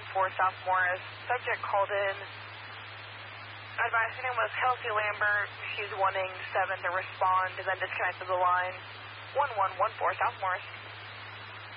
South Morris. Subject called in. Advice, her name was Kelsey Lambert. She's wanting 7 to respond and then disconnected the line. 1114 South Morris.